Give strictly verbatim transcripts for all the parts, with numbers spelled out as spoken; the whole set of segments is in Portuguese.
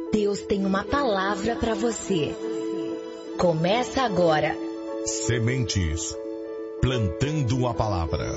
Deus tem uma palavra para você. Começa agora. Sementes. Plantando a palavra.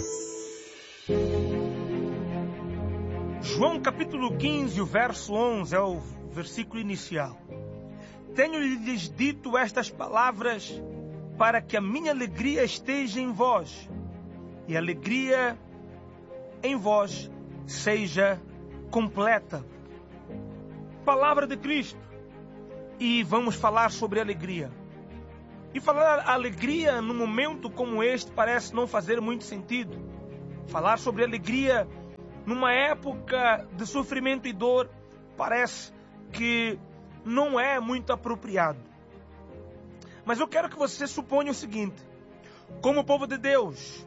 João capítulo quinze, o verso onze, é o versículo inicial. Tenho-lhes dito estas palavras para que a minha alegria esteja em vós e a alegria em vós seja completa. Palavra de Cristo. E vamos falar sobre alegria. E falar alegria num momento como este parece não fazer muito sentido. Falar sobre alegria numa época de sofrimento e dor parece que não é muito apropriado. Mas eu quero que você suponha o seguinte: como povo de Deus,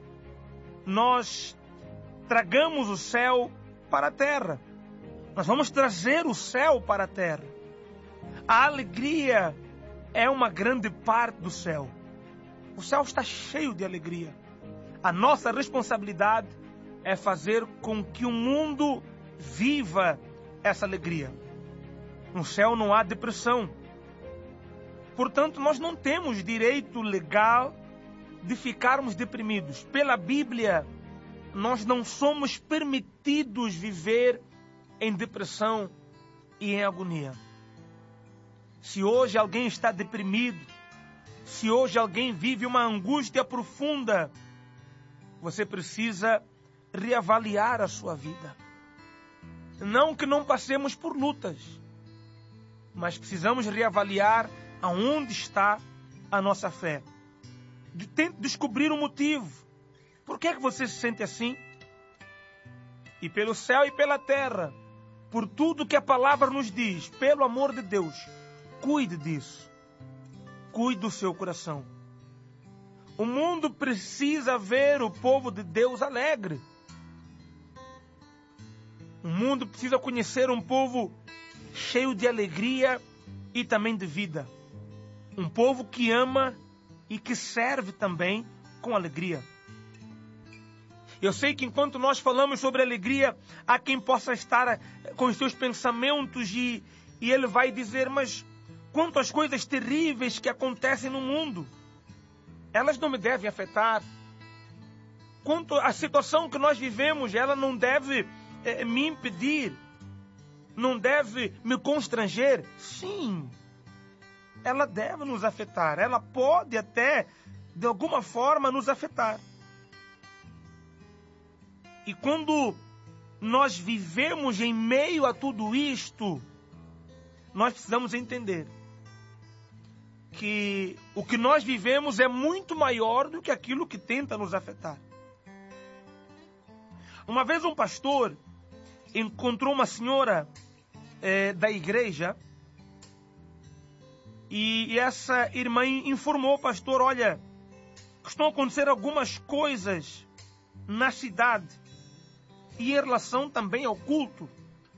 nós tragamos o céu para a terra. Nós vamos trazer o céu para a terra. A alegria é uma grande parte do céu. O céu está cheio de alegria. A nossa responsabilidade é fazer com que o mundo viva essa alegria. No céu não há depressão. Portanto, nós não temos direito legal de ficarmos deprimidos. Pela Bíblia, nós não somos permitidos viver em depressão e em agonia. Se hoje alguém está deprimido, se hoje alguém vive uma angústia profunda, você precisa reavaliar a sua vida. Não que não passemos por lutas, mas precisamos reavaliar aonde está a nossa fé. De, tente descobrir o motivo. Por que é que você se sente assim? E pelo céu e pela terra, por tudo que a palavra nos diz, pelo amor de Deus, cuide disso. Cuide do seu coração. O mundo precisa ver o povo de Deus alegre. O mundo precisa conhecer um povo cheio de alegria e também de vida. Um povo que ama e que serve também com alegria. Eu sei que enquanto nós falamos sobre alegria, há quem possa estar com os seus pensamentos e, e ele vai dizer: mas quantas coisas terríveis que acontecem no mundo, elas não me devem afetar. Quanto a situação que nós vivemos, ela não deve é, me impedir, não deve me constranger. Sim, ela deve nos afetar, ela pode até, de alguma forma, nos afetar. E quando nós vivemos em meio a tudo isto, nós precisamos entender que o que nós vivemos é muito maior do que aquilo que tenta nos afetar. Uma vez um pastor encontrou uma senhora é, da igreja e, e essa irmã informou o pastor: olha, estão a acontecer algumas coisas na cidade e em relação também ao culto.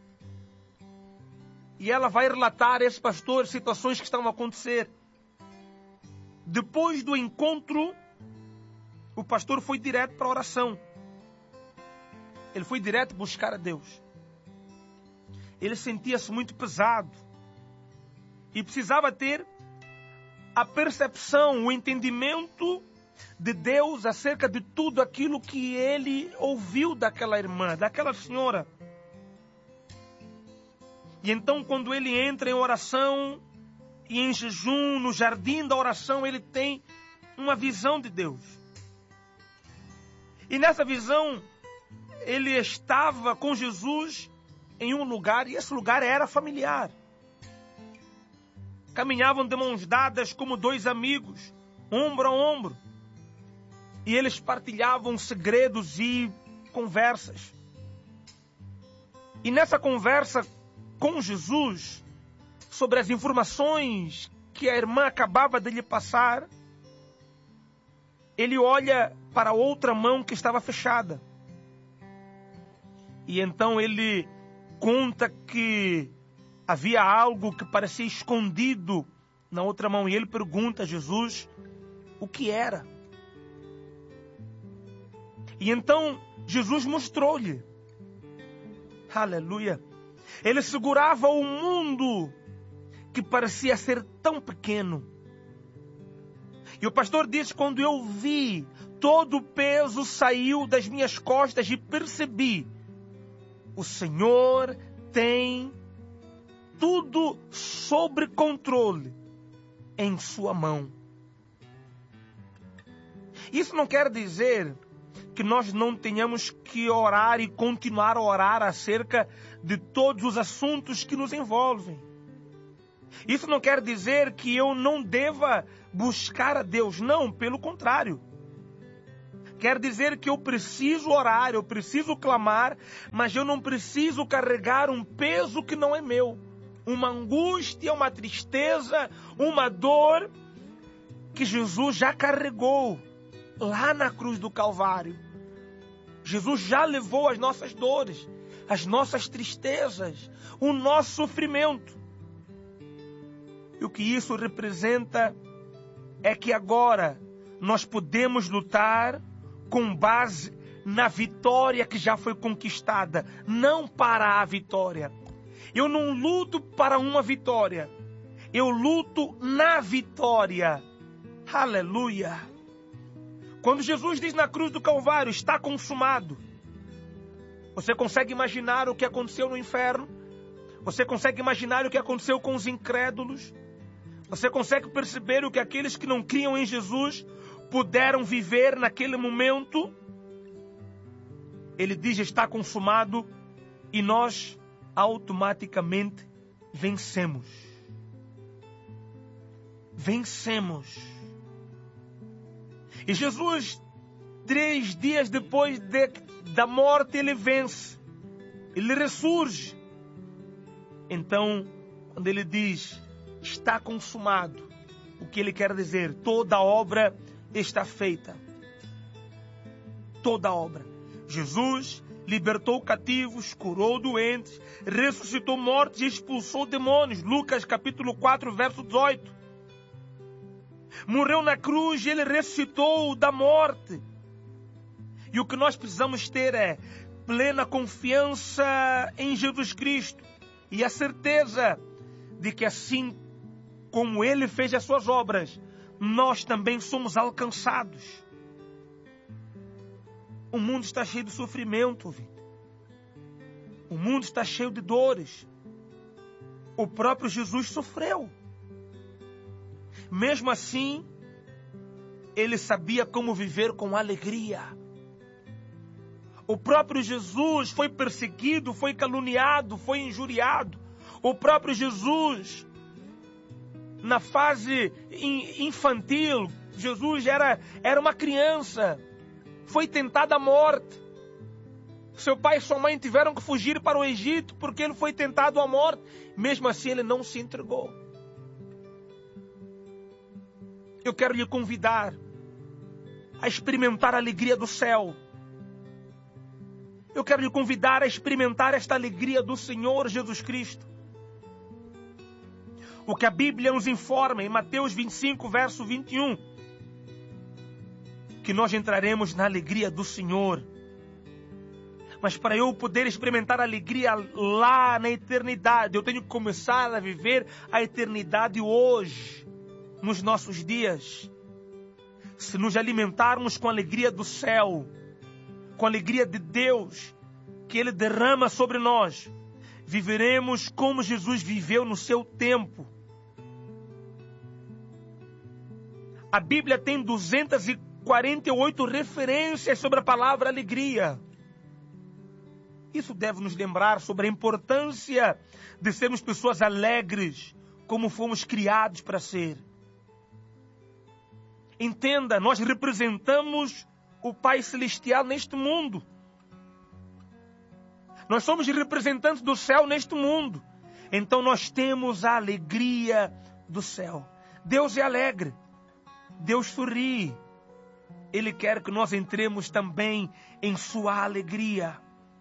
E ela vai relatar a esse pastor situações que estão a acontecer. Depois do encontro, o pastor foi direto para a oração. Ele foi direto buscar a Deus. Ele sentia-se muito pesado e precisava ter a percepção, o entendimento de Deus acerca de tudo aquilo que ele ouviu daquela irmã, daquela senhora. E então, quando ele entra em oração e em jejum, no jardim da oração, ele tem uma visão de Deus. E nessa visão, ele estava com Jesus em um lugar, e esse lugar era familiar. Caminhavam de mãos dadas como dois amigos, ombro a ombro. E eles partilhavam segredos e conversas. E nessa conversa com Jesus, sobre as informações que a irmã acabava de lhe passar, ele olha para a outra mão que estava fechada. E então ele conta que havia algo que parecia escondido na outra mão. E ele pergunta a Jesus o que era. E então Jesus mostrou-lhe. Aleluia. Ele segurava o mundo que parecia ser tão pequeno. E o pastor diz, quando eu vi, todo o peso saiu das minhas costas e percebi, o Senhor tem tudo sob controle em sua mão. Isso não quer dizer que nós não tenhamos que orar e continuar a orar acerca de todos os assuntos que nos envolvem. Isso não quer dizer que eu não deva buscar a Deus. Não, pelo contrário. Quer dizer que eu preciso orar, eu preciso clamar, mas eu não preciso carregar um peso que não é meu. Uma angústia, uma tristeza, uma dor que Jesus já carregou lá na cruz do Calvário. Jesus já levou as nossas dores, as nossas tristezas, o nosso sofrimento. E o que isso representa é que agora nós podemos lutar com base na vitória que já foi conquistada, não para a vitória. Eu não luto para uma vitória, eu luto na vitória. Aleluia! Quando Jesus diz na cruz do Calvário, está consumado, você consegue imaginar o que aconteceu no inferno? Você consegue imaginar o que aconteceu com os incrédulos? Você consegue perceber o que aqueles que não criam em Jesus puderam viver naquele momento? Ele diz, está consumado, e nós automaticamente vencemos. Vencemos. E Jesus, três dias depois de, da morte, ele vence. Ele ressurge. Então, quando ele diz, está consumado, o que ele quer dizer? Toda a obra está feita. Toda a obra. Jesus libertou cativos, curou doentes, ressuscitou mortos e expulsou demônios. Lucas capítulo quatro, verso dezoito. Morreu na cruz e ele ressuscitou da morte. E o que nós precisamos ter é plena confiança em Jesus Cristo e a certeza de que assim como ele fez as suas obras, nós também somos alcançados. O mundo está cheio de sofrimento, Vitor. O mundo está cheio de dores. O próprio Jesus sofreu. Mesmo assim, ele sabia como viver com alegria. O próprio Jesus foi perseguido, foi caluniado, foi injuriado. O próprio Jesus, na fase infantil, Jesus era, era uma criança, foi tentado à morte. Seu pai e sua mãe tiveram que fugir para o Egito porque ele foi tentado à morte. Mesmo assim, ele não se entregou. Eu quero lhe convidar a experimentar a alegria do céu. Eu quero lhe convidar a experimentar esta alegria do Senhor Jesus Cristo. O que a Bíblia nos informa em Mateus vinte e cinco, verso vinte e um. Que nós entraremos na alegria do Senhor. Mas para eu poder experimentar a alegria lá na eternidade, eu tenho que começar a viver a eternidade hoje, nos nossos dias. Se nos alimentarmos com a alegria do céu, com a alegria de Deus, que Ele derrama sobre nós, viveremos como Jesus viveu no seu tempo. A Bíblia tem duzentas e quarenta e oito referências sobre a palavra alegria. Isso deve nos lembrar sobre a importância de sermos pessoas alegres, como fomos criados para ser. Entenda, nós representamos o Pai Celestial neste mundo. Nós somos representantes do céu neste mundo. Então nós temos a alegria do céu. Deus é alegre. Deus sorri. Ele quer que nós entremos também em sua alegria.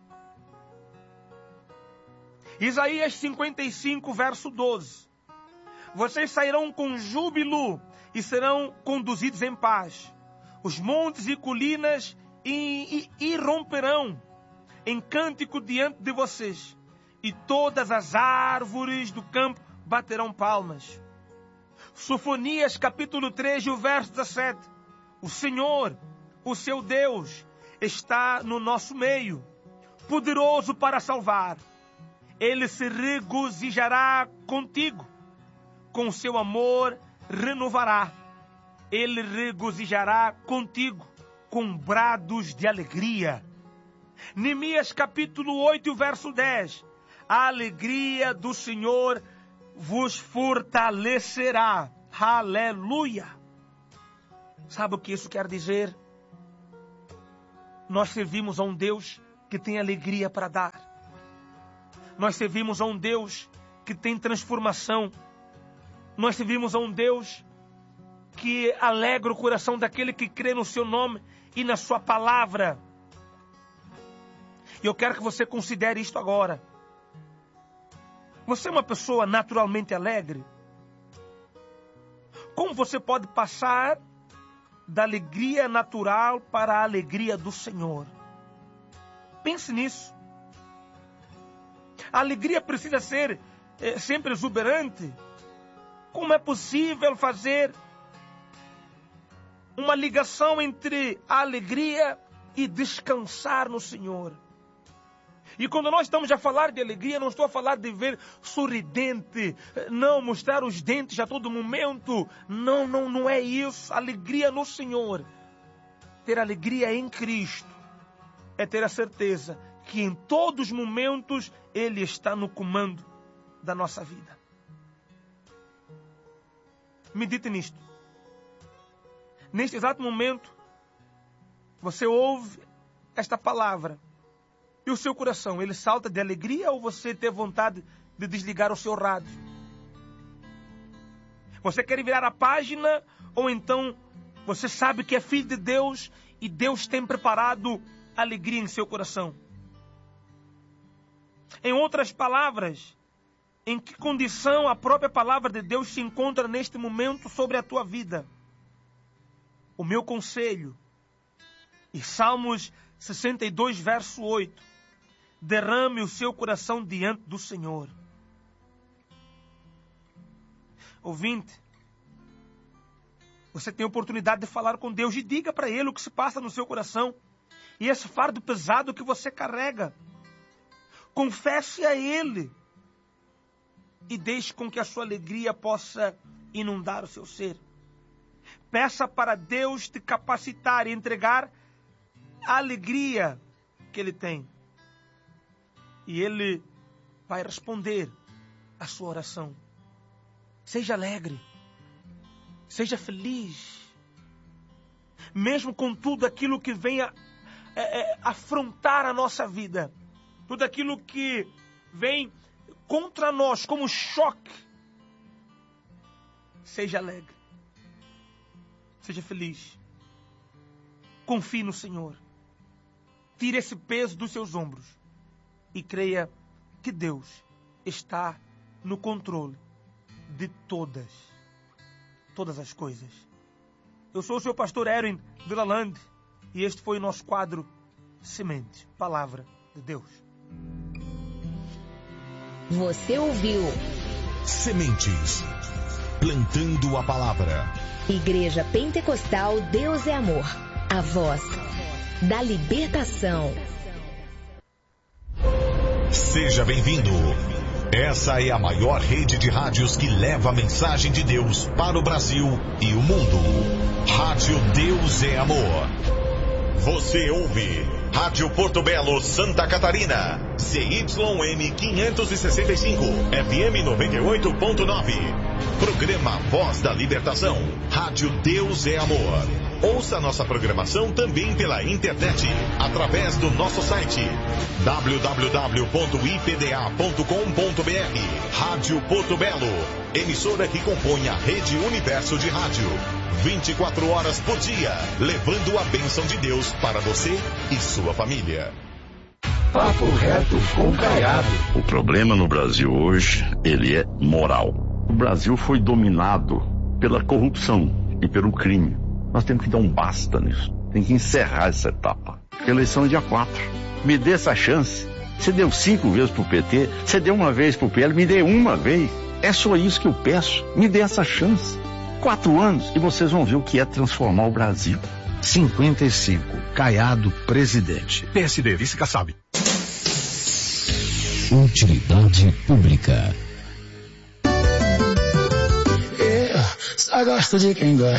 Isaías cinquenta e cinco, verso doze. Vocês sairão com júbilo e serão conduzidos em paz. Os montes e colinas irromperão em cântico diante de vocês, e todas as árvores do campo baterão palmas. Sofonias capítulo três, e o verso dezessete. O Senhor, o seu Deus, está no nosso meio, poderoso para salvar. Ele se regozijará contigo, com seu amor renovará. Ele regozijará contigo com brados de alegria. Neemias capítulo oito, verso dez. A alegria do Senhor vos fortalecerá. Aleluia! Sabe o que isso quer dizer? Nós servimos a um Deus que tem alegria para dar. Nós servimos a um Deus que tem transformação. Nós servimos a um Deus que alegra o coração daquele que crê no seu nome e na sua palavra. E eu quero que você considere isto agora. Você é uma pessoa naturalmente alegre? Como você pode passar da alegria natural para a alegria do Senhor? Pense nisso. A alegria precisa ser é, sempre exuberante. Como é possível fazer uma ligação entre a alegria e descansar no Senhor? E quando nós estamos a falar de alegria, não estou a falar de ver sorridente, não mostrar os dentes a todo momento. Não, não, não é isso. Alegria no Senhor. Ter alegria em Cristo é ter a certeza que em todos os momentos Ele está no comando da nossa vida. Medite nisto. Neste exato momento, você ouve esta palavra. E o seu coração, ele salta de alegria ou você tem vontade de desligar o seu rádio? Você quer virar a página ou então você sabe que é filho de Deus e Deus tem preparado alegria em seu coração? Em outras palavras, em que condição a própria palavra de Deus se encontra neste momento sobre a tua vida? O meu conselho, e Salmos sessenta e dois, verso oito, derrame o seu coração diante do Senhor. Ouvinte, você tem a oportunidade de falar com Deus e diga para Ele o que se passa no seu coração. E esse fardo pesado que você carrega, confesse a Ele e deixe com que a sua alegria possa inundar o seu ser. Peça para Deus te capacitar e entregar a alegria que Ele tem. E Ele vai responder a sua oração. Seja alegre. Seja feliz. Mesmo com tudo aquilo que venha é, é, afrontar a nossa vida. Tudo aquilo que vem contra nós como choque. Seja alegre. Seja feliz. Confie no Senhor. Tire esse peso dos seus ombros. E creia que Deus está no controle de todas, todas as coisas. Eu sou o seu pastor Erwin Villaland e este foi o nosso quadro Semente, Palavra de Deus. Você ouviu Sementes, plantando a palavra. Igreja Pentecostal Deus é Amor, a voz da libertação. Seja bem-vindo. Essa é a maior rede de rádios que leva a mensagem de Deus para o Brasil e o mundo. Rádio Deus é Amor. Você ouve Rádio Porto Belo, Santa Catarina. C Y M quinhentos e sessenta e cinco, F M noventa e oito ponto nove. Programa Voz da Libertação. Rádio Deus é Amor. Ouça nossa programação também pela internet, através do nosso site w w w ponto i p d a ponto com ponto b r. Rádio Porto Belo, emissora que compõe a Rede Universo de Rádio. vinte e quatro horas por dia, levando a bênção de Deus para você e sua família. Papo reto com Caiado. O problema no Brasil hoje, ele é moral. O Brasil foi dominado pela corrupção e pelo crime. Nós temos que dar um basta nisso. Tem que encerrar essa etapa. Eleição é dia quatro. Me dê essa chance. Você deu cinco vezes pro P T, você deu uma vez pro P L, me dê uma vez. É só isso que eu peço. Me dê essa chance. Quatro anos e vocês vão ver o que é transformar o Brasil. cinquenta e cinco. Caiado, presidente. P S D, vice-Kassab. Utilidade pública. Eu só gosto de quem gosta.